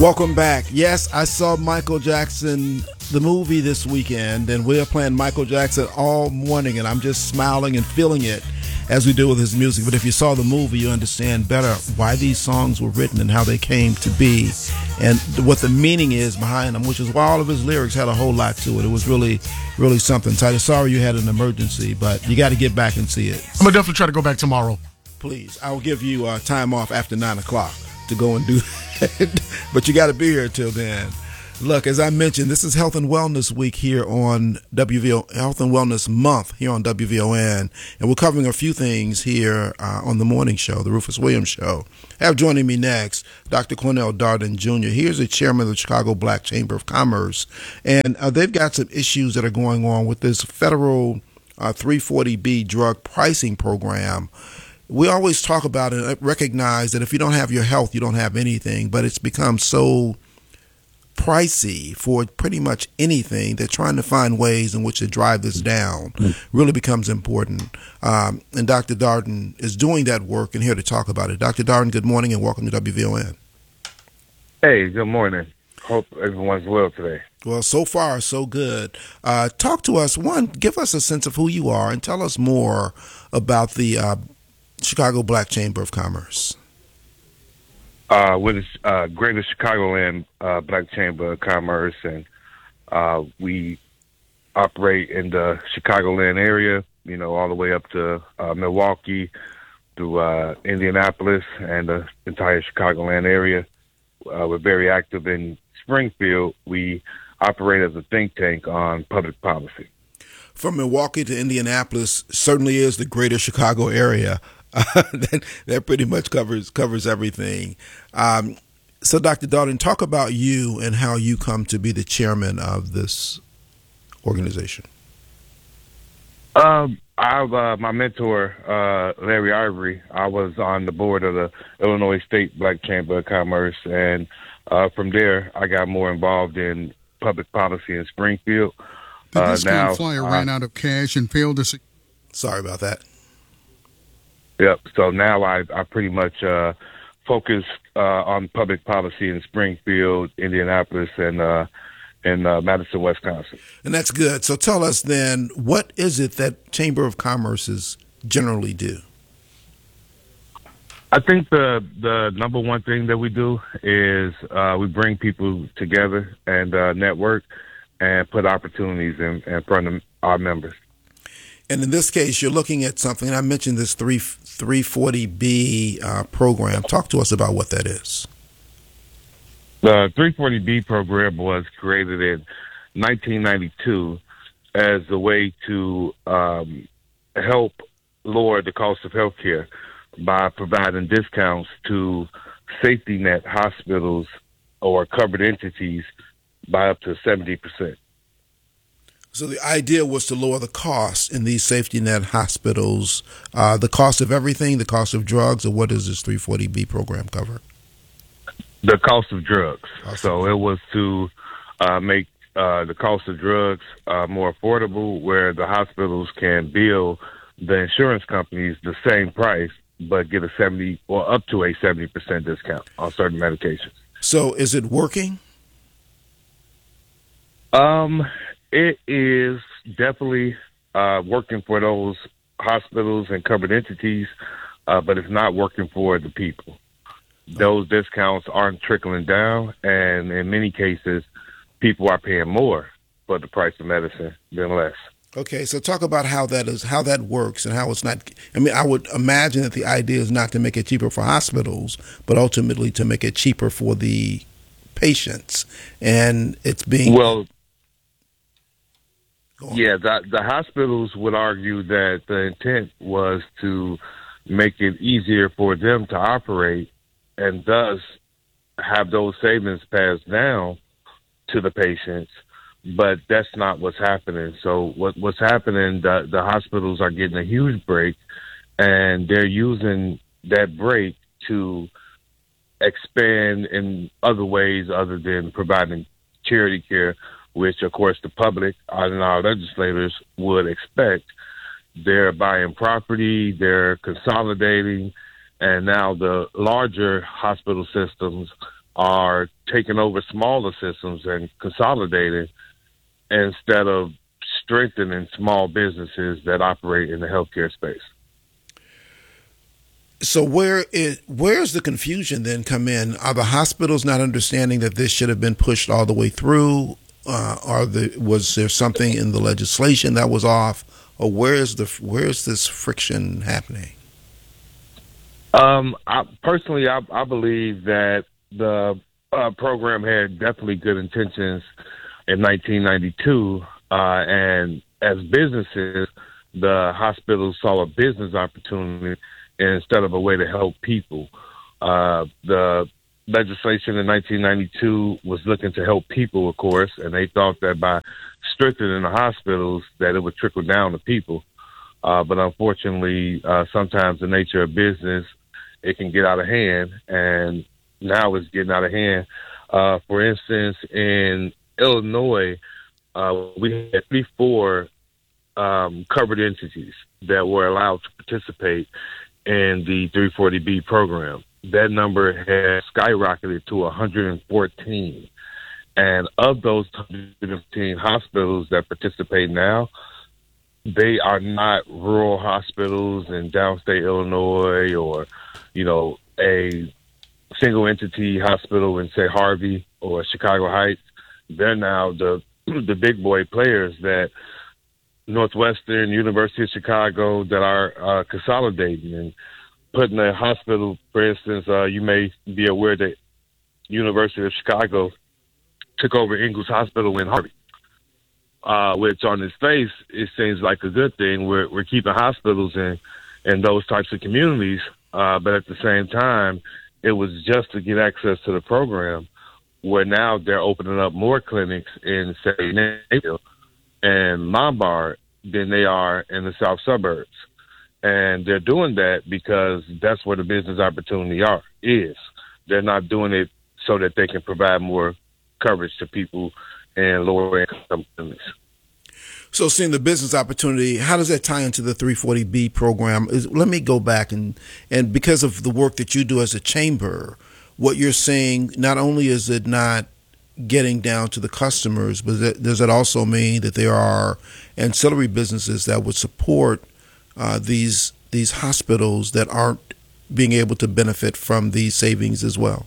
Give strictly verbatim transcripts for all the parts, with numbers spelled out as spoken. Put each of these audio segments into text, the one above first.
Welcome back. Yes, I saw Michael Jackson, the movie, this weekend, and we are playing Michael Jackson all morning, and I'm just smiling and feeling it as we do with his music. But if you saw the movie, you understand better why these songs were written and how they came to be and what the meaning is behind them, which is why all of his lyrics had a whole lot to it. It was really, really something. Titus, sorry you had an emergency, but you got to get back and see it. I'm going to definitely try to go back tomorrow. Please. I will give you uh, time off after nine o'clock to go and do that. But you got to be here till then. Look, as I mentioned, this is Health and Wellness Week here on W V O, Health and Wellness Month here on W V O N, and we're covering a few things here uh, on the morning show, the Rufus Williams Show. I have joining me next Doctor Cornell Darden Junior He is the chairman of the Chicago Black Chamber of Commerce, and uh, they've got some issues that are going on with this federal uh, three forty B drug pricing program. We always talk about it, recognize that if you don't have your health, you don't have anything, but it's become so pricey for pretty much anything that trying to find ways in which to drive this down really becomes important. Um, and Doctor Darden is doing that work and here to talk about it. Doctor Darden, good morning and welcome to W V O N. Hey, good morning. Hope everyone's well today. Well, so far, so good. Uh, talk to us. One, give us a sense of who you are and tell us more about the uh, Chicago Black Chamber of Commerce. Uh, with the uh, Greater Chicagoland uh, Black Chamber of Commerce, and uh, we operate in the Chicagoland area, you know, all the way up to uh, Milwaukee, to uh, Indianapolis, and the entire Chicagoland area. Uh, we're very active in Springfield. We operate as a think tank on public policy. From Milwaukee to Indianapolis certainly is the Greater Chicago area. Uh, that, that pretty much covers covers everything. Um, so, Doctor Darden, talk about you and how you come to be the chairman of this organization. Um, I've uh, my mentor, uh, Larry Ivory. I was on the board of the Illinois State Black Chamber of Commerce, and uh, from there, I got more involved in public policy in Springfield. The uh, discount now, flyer uh, ran out of cash and failed to. Sorry about that. Yep. So now I, I pretty much uh, focus uh, on public policy in Springfield, Indianapolis, and uh, in uh, Madison, Wisconsin. And that's good. So tell us then, what is it that Chamber of Commerce's generally do? I think the the number one thing that we do is uh, we bring people together and uh, network and put opportunities in, in front of our members. And in this case, you're looking at something, and I mentioned this three forty B uh, program. Talk to us about what that is. The three forty B program was created in nineteen ninety-two as a way to um, help lower the cost of health care by providing discounts to safety net hospitals or covered entities by up to seventy percent. So the idea was to lower the cost in these safety net hospitals, uh, the cost of everything, the cost of drugs, or what does this three forty B program cover? The cost of drugs. Cost so of- it was to uh, make uh, the cost of drugs uh, more affordable, where the hospitals can bill the insurance companies the same price, but get a seventy or up to a seventy percent discount on certain medications. So is it working? Um, it is definitely uh, working for those hospitals and covered entities, uh, but it's not working for the people. Those discounts aren't trickling down, and in many cases, people are paying more for the price of medicine than less. Okay, so talk about how that is, how that works, and how it's not. I mean, I would imagine that the idea is not to make it cheaper for hospitals, but ultimately to make it cheaper for the patients, and it's being well. Yeah, the, the hospitals would argue that the intent was to make it easier for them to operate and thus have those savings passed down to the patients, but that's not what's happening. So what, what's happening, the, the hospitals are getting a huge break, and they're using that break to expand in other ways other than providing charity care, which, of course, the public and our legislators would expect. They're buying property, they're consolidating, and now the larger hospital systems are taking over smaller systems and consolidating instead of strengthening small businesses that operate in the healthcare space. So where is where's the confusion then come in? Are the hospitals not understanding that this should have been pushed all the way through? Uh, are the was there something in the legislation that was off, or where's the where's this friction happening? Um, I, personally, I, I believe that the uh, program had definitely good intentions in nineteen ninety-two, uh, and as businesses, the hospitals saw a business opportunity instead of a way to help people. Uh, the legislation in nineteen ninety-two was looking to help people, of course, and they thought that by strengthening the hospitals that it would trickle down to people. Uh, but unfortunately, uh, sometimes the nature of business, it can get out of hand, and now it's getting out of hand. Uh, for instance, in Illinois, uh, we had thirty-four um, covered entities that were allowed to participate in the three forty B program. That number has skyrocketed to one hundred fourteen. And of those one hundred fourteen hospitals that participate now, they are not rural hospitals in downstate Illinois or, you know, a single entity hospital in, say, Harvey or Chicago Heights. They're now the the big boy players that Northwestern, University of Chicago, that are uh, consolidating and putting a hospital. For instance, uh, you may be aware that University of Chicago took over Ingalls Hospital in Harvey, uh, which on its face, it seems like a good thing. We're, we're keeping hospitals in, in those types of communities, uh, but at the same time, it was just to get access to the program, where now they're opening up more clinics in, say, Nashville and Lombard than they are in the south suburbs. And they're doing that because that's where the business opportunity are is. They're not doing it so that they can provide more coverage to people in lower income communities. So seeing the business opportunity, how does that tie into the three forty B program? Is, let me go back and, and because of the work that you do as a chamber, what you're saying, not only is it not getting down to the customers, but that, does it also mean that there are ancillary businesses that would support uh, these these hospitals that aren't being able to benefit from these savings as well?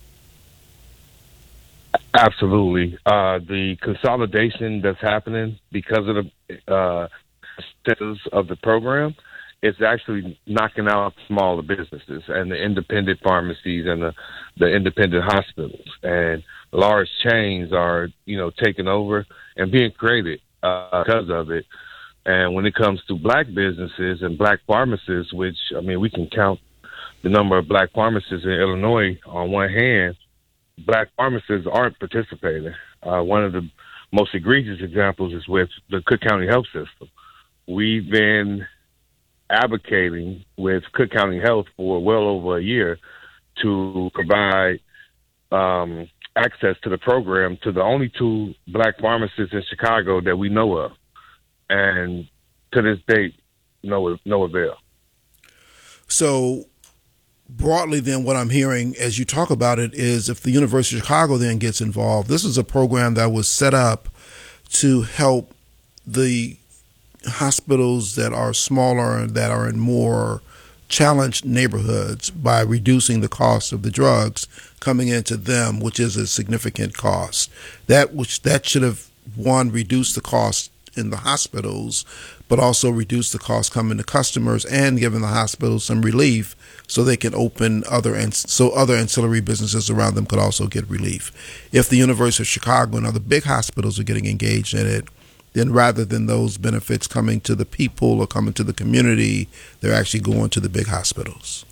Absolutely. Uh, the consolidation that's happening because of the uh, status of the program, it's actually knocking out smaller businesses and the independent pharmacies and the, the independent hospitals. And large chains are, you know, taking over and being created uh, because of it. And when it comes to black businesses and black pharmacists, which, I mean, we can count the number of black pharmacists in Illinois on one hand, black pharmacists aren't participating. Uh, one of the most egregious examples is with the Cook County Health System. We've been advocating with Cook County Health for well over a year to provide um, access to the program to the only two black pharmacists in Chicago that we know of. And to this date, no, no avail. So broadly then, what I'm hearing as you talk about it is if the University of Chicago then gets involved, this is a program that was set up to help the hospitals that are smaller and that are in more challenged neighborhoods by reducing the cost of the drugs coming into them, which is a significant cost. That which that should have, one, reduced the cost in the hospitals, but also reduce the cost coming to customers and giving the hospitals some relief so they can open other and so other ancillary businesses around them could also get relief. If the University of Chicago and other big hospitals are getting engaged in it, then rather than those benefits coming to the people or coming to the community, they're actually going to the big hospitals.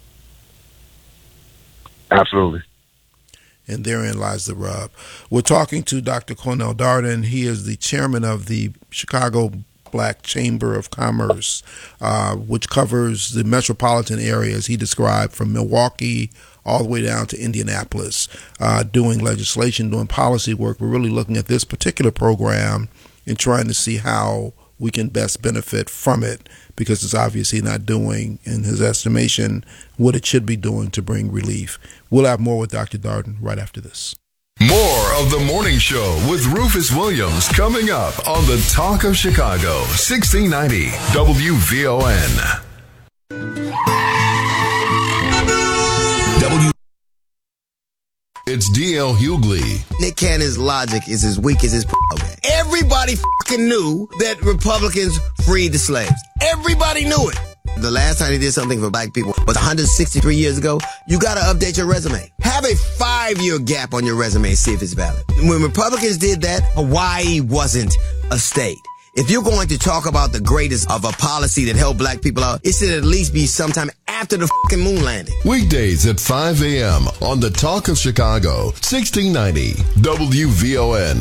Absolutely. And therein lies the rub. We're talking to Doctor Cornell Darden. He is the chairman of the Chicago Black Chamber of Commerce, uh, which covers the metropolitan areas he described from Milwaukee all the way down to Indianapolis, uh, doing legislation, doing policy work. We're really looking at this particular program and trying to see how we can best benefit from it, because it's obviously not doing, in his estimation, what it should be doing to bring relief. We'll have more with Doctor Darden right after this. More of the morning show with Rufus Williams coming up on the Talk of Chicago, sixteen ninety W V O N. W. It's D L Hughley. Nick Cannon's logic is as weak as his okay. Everybody fucking knew that Republicans freed the slaves. Everybody knew it. The last time they did something for black people was one hundred sixty-three years ago. You got to update your resume. Have a five-year gap on your resume and see if it's valid. When Republicans did that, Hawaii wasn't a state. If you're going to talk about the greatest of a policy that helped black people out, it should at least be sometime after the fucking moon landing. Weekdays at five a.m. on the Talk of Chicago, sixteen ninety W V O N.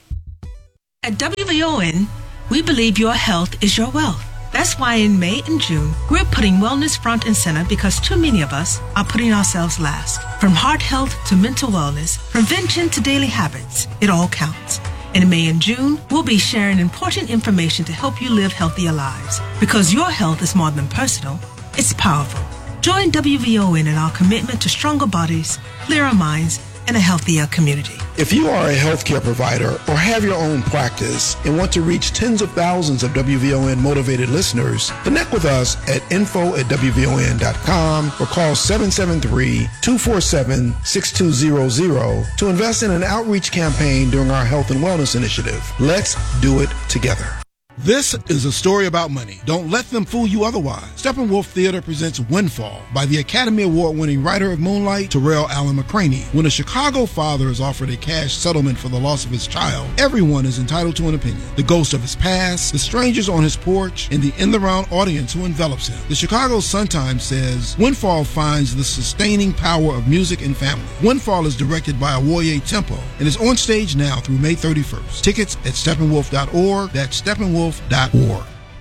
At W V O N, we believe your health is your wealth. That's why in May and June, we're putting wellness front and center, because too many of us are putting ourselves last. From heart health to mental wellness, prevention to daily habits, it all counts. In May and June, we'll be sharing important information to help you live healthier lives. Because your health is more than personal, it's powerful. Join W V O N in our commitment to stronger bodies, clearer minds, and a healthier community. If you are a healthcare provider or have your own practice and want to reach tens of thousands of W V O N motivated listeners, connect with us at info at W V O N dot com or call seven seven three, two four seven, six two zero zero to invest in an outreach campaign during our health and wellness initiative. Let's do it together. This is a story about money. Don't let them fool you otherwise. Steppenwolf Theater presents Windfall by the Academy Award-winning writer of Moonlight, Terrell Allen McCraney. When a Chicago father is offered a cash settlement for the loss of his child, everyone is entitled to an opinion. The ghost of his past, the strangers on his porch, and the in-the-round audience who envelops him. The Chicago Sun-Times says, Windfall finds the sustaining power of music and family. Windfall is directed by Awoye Tempo and is on stage now through May thirty-first. Tickets at steppenwolf dot org. That's steppenwolf dot org.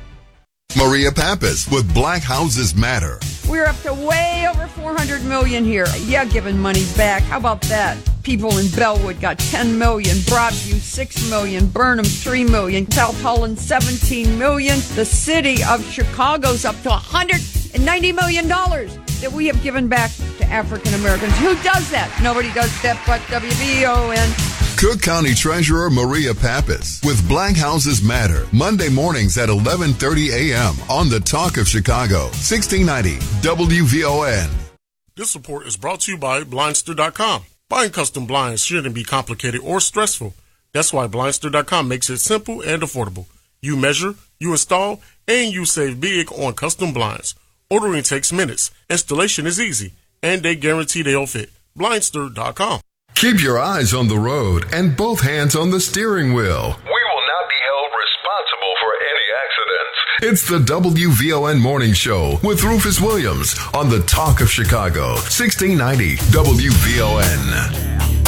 Maria Pappas with Black Houses Matter. We're up to way over four hundred million here. Yeah, giving money back. How about that? People in Bellwood got ten million, Broadview six million, Burnham three million, South Holland seventeen million. The city of Chicago's up to one hundred ninety million dollars that we have given back to African Americans. Who does that? Nobody does that but W V O N. Cook County Treasurer Maria Pappas with Black Houses Matter, Monday mornings at eleven thirty a.m. on the Talk of Chicago, sixteen ninety W V O N. This report is brought to you by Blindster dot com. Buying custom blinds shouldn't be complicated or stressful. That's why Blindster dot com makes it simple and affordable. You measure, you install, and you save big on custom blinds. Ordering takes minutes, installation is easy, and they guarantee they'll fit. Blindster dot com. Keep your eyes on the road and both hands on the steering wheel. We will not be held responsible for any accidents. It's the W V O N Morning Show with Rufus Williams on the Talk of Chicago, sixteen ninety W V O N.